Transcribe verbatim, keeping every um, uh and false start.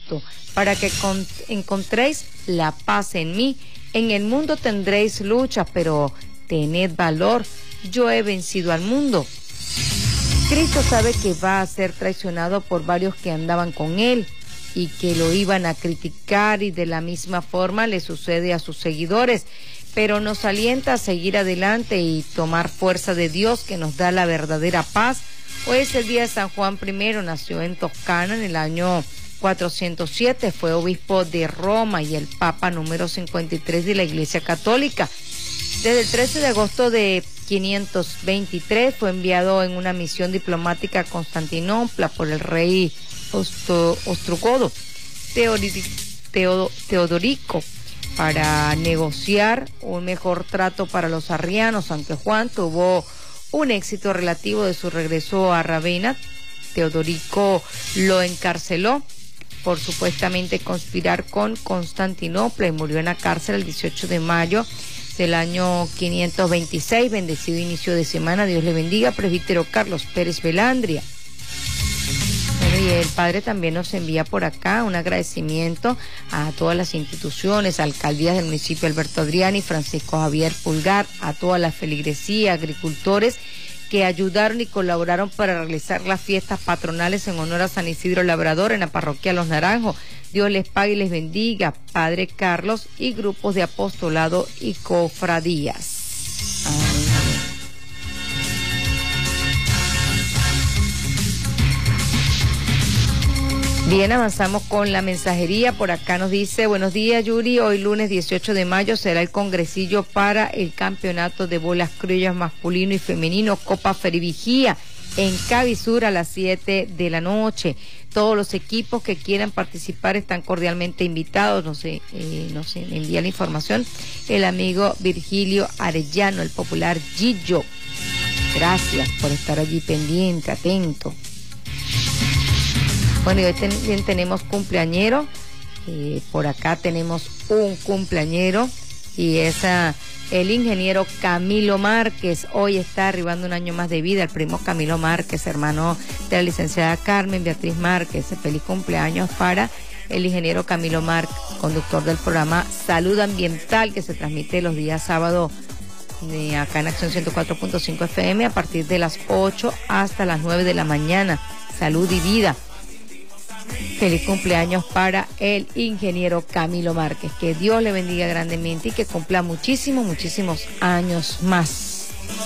Cristo, para que encontréis la paz en mí. En el mundo tendréis luchas, pero tened valor, yo he vencido al mundo. Cristo sabe que va a ser traicionado por varios que andaban con él y que lo iban a criticar, y de la misma forma le sucede a sus seguidores, pero nos alienta a seguir adelante y tomar fuerza de Dios, que nos da la verdadera paz. Hoy es el día de San Juan primero, nació en Toscana en el año cuatrocientos siete, fue obispo de Roma y el papa número cincuenta y tres de la Iglesia Católica. Desde el trece de agosto de quinientos veintitrés fue enviado en una misión diplomática a Constantinopla por el rey Ostro, Ostrogodo Teodorico para negociar un mejor trato para los arrianos. Aunque Juan tuvo un éxito relativo de su regreso a Ravenna, Teodorico lo encarceló por supuestamente conspirar con Constantinopla y murió en la cárcel el dieciocho de mayo del año quinientos veintiséis. Bendecido inicio de semana, Dios le bendiga, presbítero Carlos Pérez Velandria. Bueno, y el padre también nos envía por acá un agradecimiento a todas las instituciones, alcaldías del municipio Alberto Adriani, Francisco Javier Pulgar, a toda la feligresía, agricultores que ayudaron y colaboraron para realizar las fiestas patronales en honor a San Isidro Labrador en la parroquia Los Naranjos. Dios les pague y les bendiga, Padre Carlos, y grupos de apostolado y cofradías. Amén. Bien, avanzamos con la mensajería. Por acá nos dice: buenos días, Yuri. Hoy lunes dieciocho de mayo será el congresillo para el campeonato de bolas criollas masculino y femenino Copa Ferivigía en Cavisur a las siete de la noche. Todos los equipos que quieran participar están cordialmente invitados. Nos, eh, nos envía la información el amigo Virgilio Arellano, el popular Gillo. Gracias por estar allí pendiente, atento. Bueno, y hoy también tenemos cumpleañero. Eh, por acá tenemos un cumpleañero y es uh, el ingeniero Camilo Márquez. Hoy está arribando un año más de vida el primo Camilo Márquez, hermano de la licenciada Carmen Beatriz Márquez. Feliz cumpleaños para el ingeniero Camilo Márquez, conductor del programa Salud Ambiental, que se transmite los días sábado de acá en Acción ciento cuatro punto cinco F M a partir de las ocho hasta las nueve de la mañana. Salud y vida. Feliz cumpleaños para el ingeniero Camilo Márquez. Que Dios le bendiga grandemente y que cumpla muchísimos, muchísimos años más.